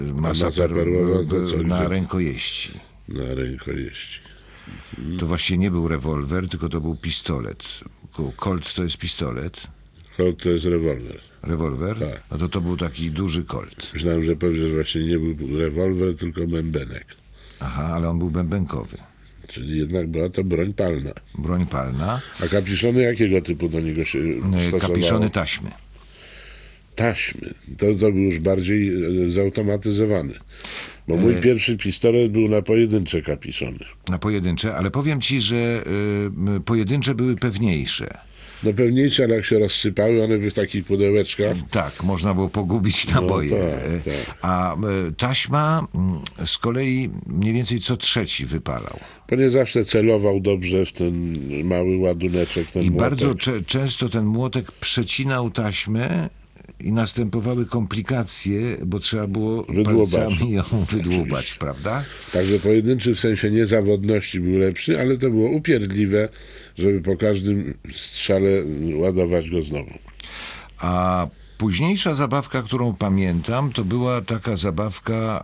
masa perłowa na rękojeści. Na rękojeści. To właściwie nie był rewolwer, tylko to był pistolet. Colt to jest pistolet. Colt to jest rewolwer. Rewolwer? Tak. No to był taki duży Colt. Myślałem, że powiesz, że właśnie nie był rewolwer, tylko bębenek. Aha, ale on był bębenkowy. Czyli jednak była to broń palna. Broń palna. A kapiszony jakiego typu do niego się stosowało? Kapiszony taśmy. Taśmy. To był już bardziej zautomatyzowany. Bo mój pierwszy pistolet był na pojedyncze kapiszony. Na pojedyncze, ale powiem ci, że pojedyncze były pewniejsze. No pewniejsze, ale jak się rozsypały, one były w takich pudełeczkach. Tak, można było pogubić naboje. Tak. A taśma z kolei mniej więcej co trzeci wypalał. Bo nie zawsze celował dobrze w ten mały ładuneczek, ten I młotek. bardzo często ten młotek przecinał taśmę i następowały komplikacje, bo trzeba było palcami ją wydłubać, prawda? Także pojedynczy w sensie niezawodności był lepszy, ale to było upierdliwe, żeby po każdym strzale ładować go znowu. A późniejsza zabawka, którą pamiętam, to była taka zabawka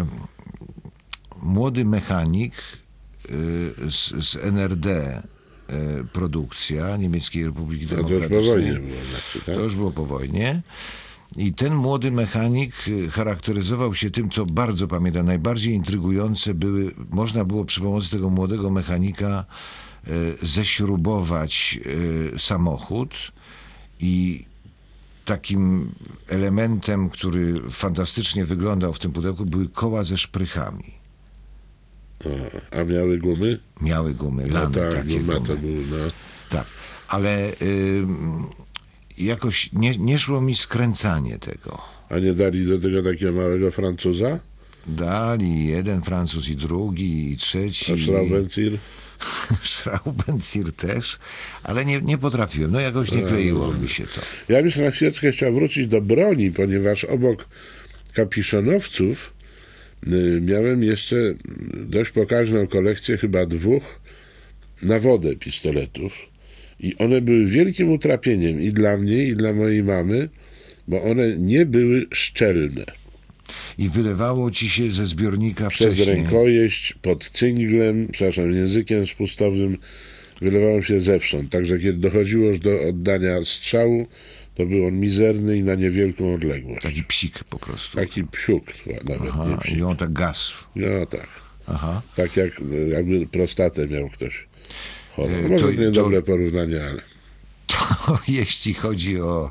młody mechanik z NRD, produkcja Niemieckiej Republiki Demokratycznej. To już po wojnie było. Tak? To już było po wojnie. I ten młody mechanik charakteryzował się tym, co bardzo pamiętam, najbardziej intrygujące można było przy pomocy tego młodego mechanika ześrubować samochód i takim elementem, który fantastycznie wyglądał w tym pudełku, były koła ze szprychami. A miały gumy? Miały gumy, lamy takie gumy. To był, Tak, ale jakoś nie szło mi skręcanie tego. A nie dali do tego takiego małego Francuza? Dali jeden Francuz i drugi i trzeci. A Schraubenzieher? Schraubenzieher też, ale nie potrafiłem. No jakoś nie kleiło mi się to. Ja bym na chwileczkę chciał wrócić do broni, ponieważ obok kapiszonowców miałem jeszcze dość pokaźną kolekcję chyba 2 na wodę pistoletów i one były wielkim utrapieniem i dla mnie, i dla mojej mamy, bo one nie były szczelne. I wylewało ci się ze zbiornika Przez wcześniej. rękojeść, pod cynglem, językiem spustowym wylewało się zewsząd. Także kiedy dochodziło już do oddania strzału, to był on mizerny i na niewielką odległość. Taki psik po prostu. Taki psiuk nawet. Aha, nie psik. i on tak gasł. No tak. Aha. Tak jakby prostatę miał ktoś chory. Może to niedobre porównanie, ale... To jeśli chodzi o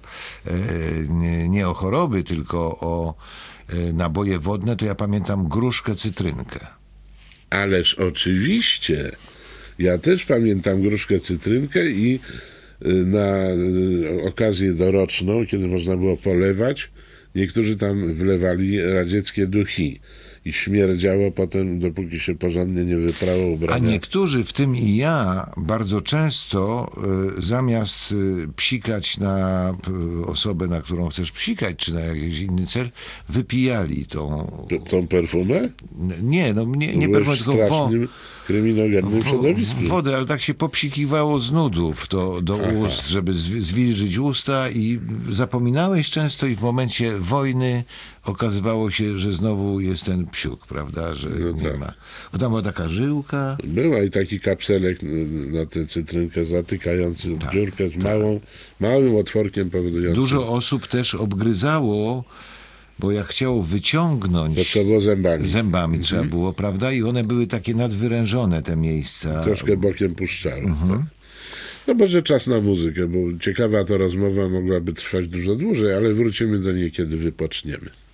nie o choroby, tylko o naboje wodne, to ja pamiętam gruszkę cytrynkę. Ależ oczywiście. Ja też pamiętam gruszkę cytrynkę i na okazję doroczną, kiedy można było polewać, niektórzy tam wlewali radzieckie duchy i śmierdziało potem, dopóki się porządnie nie wyprało ubrania. A niektórzy, w tym i ja, bardzo często zamiast psikać na osobę, na którą chcesz psikać, czy na jakiś inny cel, wypijali tą perfumę? Nie perfumę, tylko kryminogennym środowisku. Wodę, ale tak się popsikiwało z nudów do ust, żeby zwilżyć usta i zapominałeś często i w momencie wojny okazywało się, że znowu jest ten psiuk, prawda, że nie ma. Bo tam była taka żyłka. Była i taki kapselek na tę cytrynkę zatykający dziurkę z małym otworkiem powodującym. Dużo osób też obgryzało, bo jak chciało wyciągnąć... To trzeba było zębami. Zębami trzeba było, prawda? I one były takie nadwyrężone, te miejsca. Troszkę bokiem puszczały. Tak. No może czas na muzykę, bo ciekawa ta rozmowa mogłaby trwać dużo dłużej, ale wrócimy do niej, kiedy wypoczniemy.